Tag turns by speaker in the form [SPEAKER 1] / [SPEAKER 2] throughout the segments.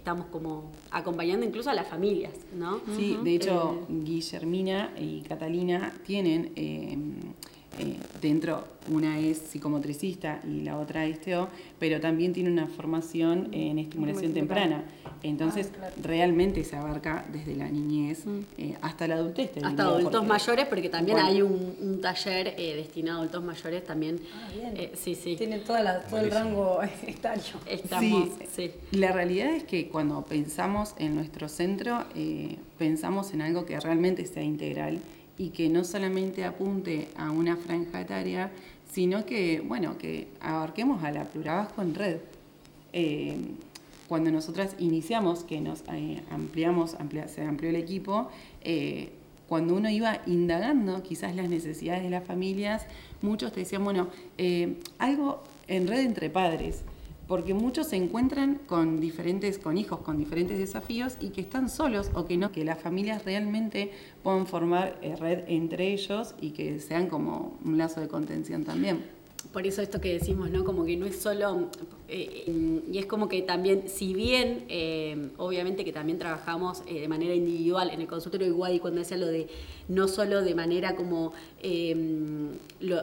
[SPEAKER 1] estamos como acompañando incluso a las familias, ¿no?
[SPEAKER 2] Sí, de hecho, Guillermina y Catalina tienen dentro, una es psicomotricista y la otra es TEO, pero también tiene una formación en estimulación temprana. Entonces, realmente se abarca desde la niñez hasta la adultez.
[SPEAKER 1] Hasta adultos mayores, porque también hay un taller destinado a adultos mayores también.
[SPEAKER 3] Bien.
[SPEAKER 1] Sí.
[SPEAKER 3] Tienen todo el rango etario.
[SPEAKER 1] Estamos,
[SPEAKER 2] sí. La realidad es que cuando pensamos en nuestro centro, pensamos en algo que realmente sea integral y que no solamente apunte a una franja etaria, sino que, bueno, que abarquemos a la Plurabasco en red. Cuando nosotras iniciamos, que nos se amplió el equipo, cuando uno iba indagando quizás las necesidades de las familias, muchos te decían, bueno, algo en red entre padres, porque muchos se encuentran con hijos con diferentes desafíos y que están solos o que no, que las familias realmente puedan formar red entre ellos y que sean como un lazo de contención también.
[SPEAKER 1] Por eso esto que decimos, ¿no? Como que no es solo... y es como que también, si bien, obviamente que también trabajamos de manera individual en el consultorio de Guadi, cuando decía lo de no solo de manera como el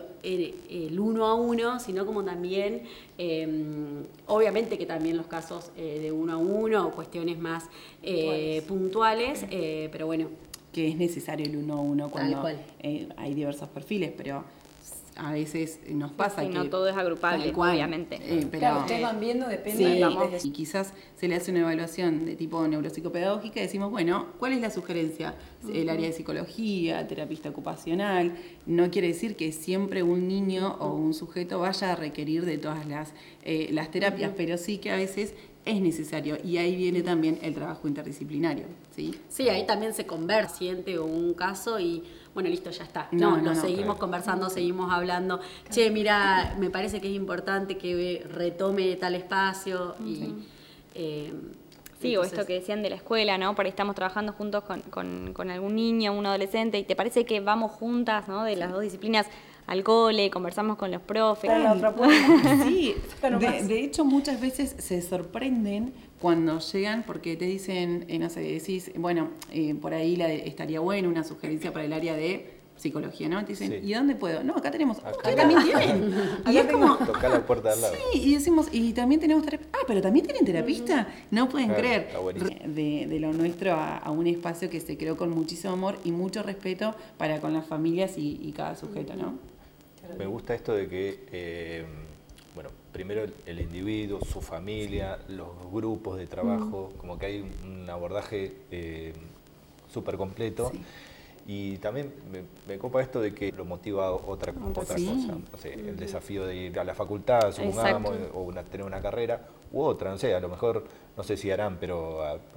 [SPEAKER 1] uno a uno, sino como también, obviamente que también los casos de uno a uno o cuestiones más puntuales, pero bueno.
[SPEAKER 2] Que es necesario el uno a uno cuando hay diversos perfiles, pero... A veces nos pasa que...
[SPEAKER 4] no todo es agrupable, obviamente.
[SPEAKER 2] Pero,
[SPEAKER 3] claro, ustedes van viendo, depende.
[SPEAKER 2] Y quizás se le hace una evaluación de tipo neuropsicopedagógica y decimos, bueno, ¿cuál es la sugerencia? El área de psicología, terapista ocupacional. No quiere decir que siempre un niño o un sujeto vaya a requerir de todas las terapias, pero sí que a veces es necesario. Y ahí viene también el trabajo interdisciplinario, ¿sí?
[SPEAKER 1] Sí, ahí también se conversa, siente un caso y... Bueno, listo, ya está. Seguimos conversando, seguimos hablando. Che, mira, me parece que es importante que retome tal espacio.
[SPEAKER 4] Sí, o esto que decían de la escuela, ¿no? Por ahí estamos trabajando juntos con algún niño, un adolescente, y te parece que vamos juntas, ¿no? De las dos disciplinas al cole, conversamos con los profes.
[SPEAKER 2] Sí, de hecho muchas veces se sorprenden cuando llegan porque te dicen, no sé, decís, bueno, por ahí estaría bueno una sugerencia para el área de psicología, ¿no? Te dicen, ¿y dónde puedo? No, acá tenemos, acá también tienen. Y es como,
[SPEAKER 5] tocar la puerta al lado.
[SPEAKER 2] Sí, y decimos, y también tenemos terapia. Ah, pero también tienen terapista. No pueden creer. De lo nuestro a un espacio que se creó con muchísimo amor y mucho respeto para con las familias y cada sujeto, ¿no?
[SPEAKER 5] Me gusta esto de que, bueno, primero el individuo, su familia, los grupos de trabajo, como que hay un abordaje súper completo. Sí. Y también me copa esto de que lo motiva otra cosa. No sé, el desafío de ir a la facultad, supongamos, o tener una carrera, u otra, no sé, a lo mejor, no sé si harán, pero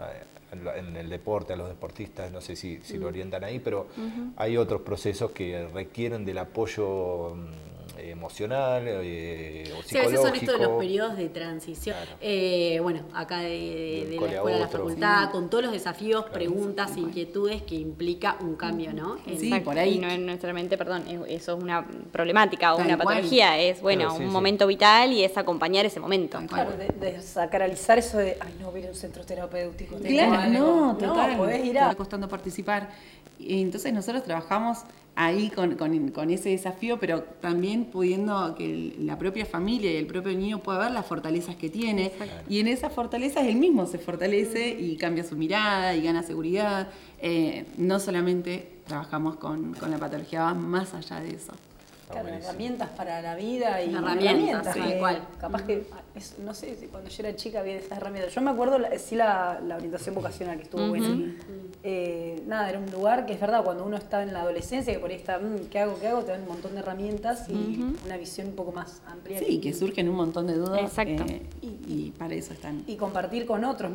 [SPEAKER 5] en el deporte, a los deportistas, no sé si lo orientan ahí, pero hay otros procesos que requieren del apoyo emocional o psicológico.
[SPEAKER 1] Sí, a veces son estos los periodos de transición. Claro. Bueno, acá de la escuela a la facultad, con todos los desafíos, preguntas, inquietudes que implica un cambio, ¿no?
[SPEAKER 4] Sí, por ahí. Y no es necesariamente, eso es una problemática o una patología, es, bueno, un momento vital y es acompañar ese momento.
[SPEAKER 3] Claro, de sacralizar eso de, ay, no, viene un centro terapéutico.
[SPEAKER 2] Claro, no, total.
[SPEAKER 3] No, podés ir
[SPEAKER 2] a... Está costando participar. Y entonces nosotros trabajamos ahí con ese desafío, pero también pudiendo que la propia familia y el propio niño pueda ver las fortalezas que tiene. Y en esas fortalezas él mismo se fortalece y cambia su mirada y gana seguridad. No solamente trabajamos con la patología, va más allá de eso.
[SPEAKER 3] Claro, herramientas para la vida y
[SPEAKER 1] herramientas igual.
[SPEAKER 3] Capaz que, no sé, si cuando yo era chica había estas herramientas. Yo me acuerdo, la orientación vocacional que estuvo buena. Nada, era un lugar que es verdad, cuando uno está en la adolescencia, que por ahí está, ¿qué hago? Te dan un montón de herramientas y una visión un poco más amplia.
[SPEAKER 2] Sí, que surgen un montón de dudas.
[SPEAKER 4] Exacto.
[SPEAKER 2] Y para eso están.
[SPEAKER 3] Y compartir con otros.